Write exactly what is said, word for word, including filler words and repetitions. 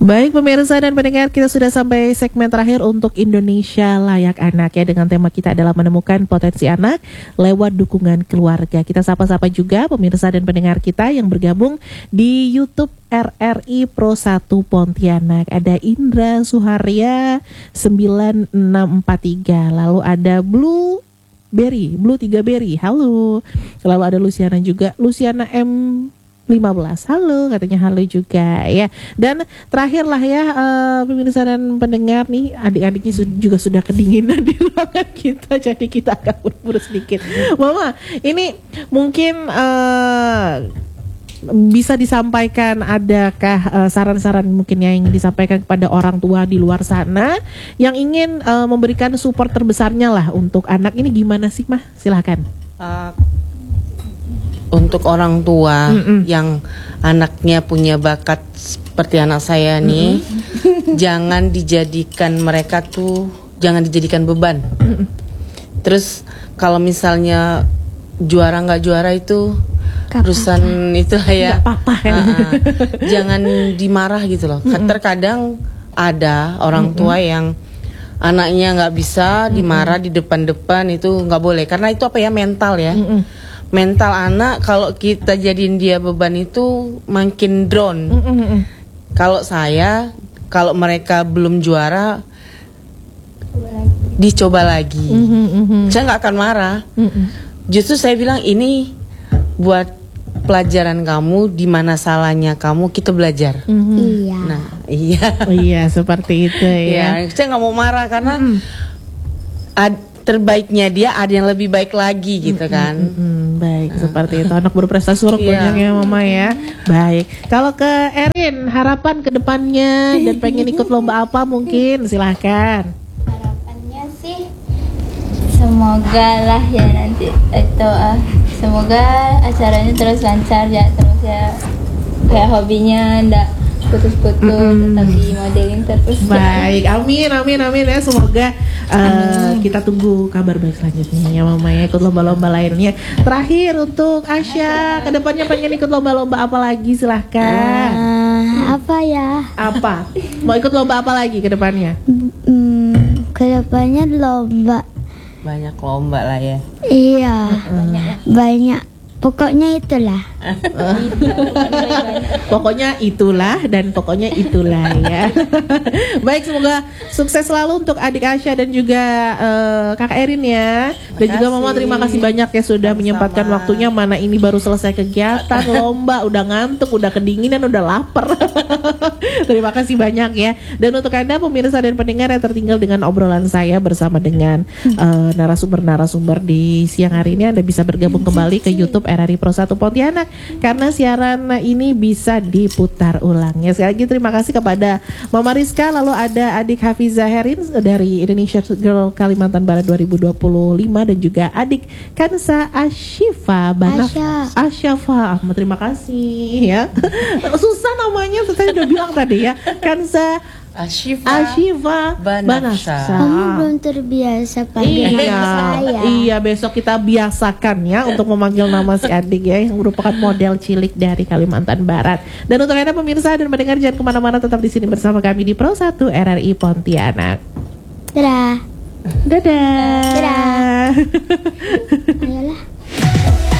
Baik pemirsa dan pendengar, kita sudah sampai segmen terakhir untuk Indonesia Layak Anak ya, dengan tema kita adalah menemukan potensi anak lewat dukungan keluarga. Kita sapa-sapa juga pemirsa dan pendengar kita yang bergabung di YouTube R R I Pro satu Pontianak. Ada Indra Suharya sembilan enam empat tiga, lalu ada Blue Berry, Blue tiga Berry, halo. Lalu ada Luciana juga, Luciana M lima belas, halo, katanya halo juga ya. Dan terakhir lah ya, uh, pemirsa dan pendengar nih, adik-adiknya su- juga sudah kedinginan di ruangan kita, jadi kita agak buru-buru sedikit. Mama, ini mungkin uh, bisa disampaikan, adakah uh, saran-saran mungkin yang ingin disampaikan kepada orang tua di luar sana yang ingin uh, memberikan support terbesarnya lah untuk anak ini, gimana sih Mah? Silahkan. Uh, untuk orang tua Mm-mm. yang anaknya punya bakat seperti anak saya nih, jangan dijadikan mereka tuh, jangan dijadikan beban. Mm-mm. Terus kalau misalnya juara nggak juara itu urusan itu ya, apa-apa ya. Uh-uh. Jangan dimarah gitu loh. Mm-mm. Terkadang ada orang tua Mm-mm. yang anaknya nggak bisa dimarah Mm-mm. di depan-depan, itu nggak boleh, karena itu apa ya, mental ya. Mm-mm. Mental anak kalau kita jadiin dia beban itu makin down. Mm-mm. Kalau saya, kalau mereka belum juara, dicoba lagi. Mm-hmm. Saya nggak akan marah. Mm-hmm. Justru saya bilang ini buat pelajaran kamu, di mana salahnya kamu, kita belajar. Mm-hmm. Iya. Nah, iya. Iya, seperti itu ya. Ya, saya nggak mau marah karena mm-hmm. ad- terbaiknya dia ada yang lebih baik lagi gitu kan. Mm-hmm. Baik, seperti itu. Anak berprestasi banyak ya Mama ya. Baik. Kalau ke Erin, harapan ke depannya dan pengen ikut lomba apa mungkin? Silahkan. Harapannya sih semoga lah ya nanti itu uh, semoga acaranya terus lancar ya, terus ya kayak hobinya ndak putus-putus, mm. tetap di modeling terus. Baik, amin, amin, amin ya. Semoga uh, kita tunggu kabar baik selanjutnya ya Mama ya, ikut lomba-lomba lainnya. Terakhir untuk Asya, kedepannya pengen ikut lomba-lomba apa lagi? Silahkan. Uh, apa ya? Apa? Mau ikut lomba apa lagi kedepannya? Hmm, kedepannya lomba. Banyak lomba lah ya. Iya. Banyak. Banyak. Pokoknya itulah. Pokoknya itulah dan pokoknya itulah ya. Baik, semoga sukses selalu untuk adik Asya dan juga uh, kakak Erin ya. Dan juga Mama, terima kasih banyak ya sudah Sama-sama. menyempatkan waktunya. Mana ini baru selesai kegiatan lomba, udah ngantuk, udah kedinginan, udah lapar. Terima kasih banyak ya. Dan untuk Anda pemirsa dan pendengar yang tertinggal dengan obrolan saya bersama dengan uh, narasumber-narasumber di siang hari ini, Anda bisa bergabung kembali ke YouTube R R I Pro satu Pontianak karena siaran ini bisa diputar ulang ya. Sekali lagi terima kasih kepada Mama Rizka, lalu ada adik Hafiza Herin dari Indonesia Girl Kalimantan Barat dua ribu dua puluh lima dan juga adik Kansa Ashifa Banaf Asyafa. Terima kasih ya. Susah namanya, saya udah bilang tadi ya. Kansa Ashifa, Ashifa Banafsa. Kamu belum terbiasa panggil iya, saya. Iya, besok kita biasakan ya untuk memanggil nama si adik ya, yang merupakan model cilik dari Kalimantan Barat. Dan untuk Anda pemirsa dan mendengar, jangan kemana-mana, tetap di sini bersama kami di Pro satu R R I Pontianak. Dadah. Dadah. Dadah. Ayolah.